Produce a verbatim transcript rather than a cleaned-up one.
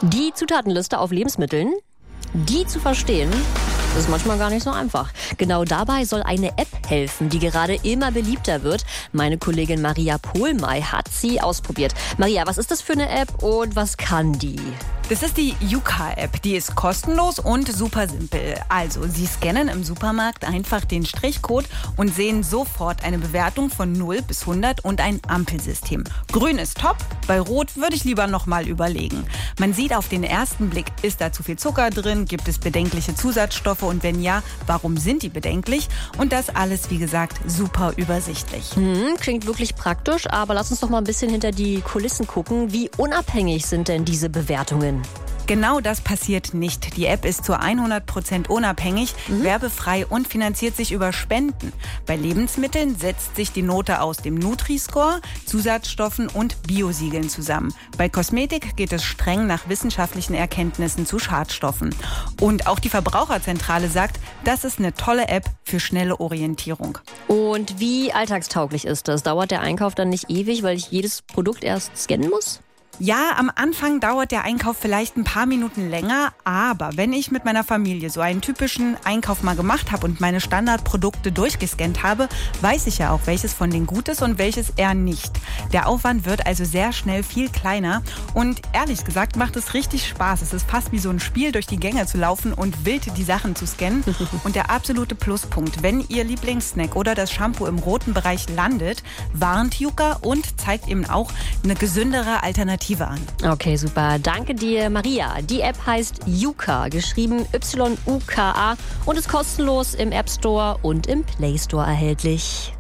Die Zutatenliste auf Lebensmitteln, die zu verstehen, das ist manchmal gar nicht so einfach. Genau dabei soll eine App helfen, die gerade immer beliebter wird. Meine Kollegin Maria Pohlmey hat sie ausprobiert. Maria, was ist das für eine App und was kann die? Das ist die Yuka-App. Die ist kostenlos und super simpel. Also, Sie scannen im Supermarkt einfach den Strichcode und sehen sofort eine Bewertung von null bis hundert und ein Ampelsystem. Grün ist top, bei Rot würde ich lieber noch mal überlegen. Man sieht auf den ersten Blick, ist da zu viel Zucker drin, gibt es bedenkliche Zusatzstoffe und wenn ja, warum sind die bedenklich? Und das alles, wie gesagt, super übersichtlich. Hm, klingt wirklich praktisch, aber lass uns doch mal ein bisschen hinter die Kulissen gucken. Wie unabhängig sind denn diese Bewertungen? Genau das passiert nicht. Die App ist zu hundert Prozent unabhängig, mhm. werbefrei und finanziert sich über Spenden. Bei Lebensmitteln setzt sich die Note aus dem Nutri-Score, Zusatzstoffen und Biosiegeln zusammen. Bei Kosmetik geht es streng nach wissenschaftlichen Erkenntnissen zu Schadstoffen. Und auch die Verbraucherzentrale sagt, das ist eine tolle App für schnelle Orientierung. Und wie alltagstauglich ist das? Dauert der Einkauf dann nicht ewig, weil ich jedes Produkt erst scannen muss? Ja, am Anfang dauert der Einkauf vielleicht ein paar Minuten länger, aber wenn ich mit meiner Familie so einen typischen Einkauf mal gemacht habe und meine Standardprodukte durchgescannt habe, weiß ich ja auch, welches von denen gut ist und welches eher nicht. Der Aufwand wird also sehr schnell viel kleiner und ehrlich gesagt macht es richtig Spaß. Es ist fast wie so ein Spiel, durch die Gänge zu laufen und wild die Sachen zu scannen. Und der absolute Pluspunkt, wenn Ihr Lieblingssnack oder das Shampoo im roten Bereich landet, warnt Yuka und zeigt eben auch eine gesündere Alternative an. Okay, super. Danke dir, Maria. Die App heißt Yuka, geschrieben Y U K A und ist kostenlos im App Store und im Play Store erhältlich.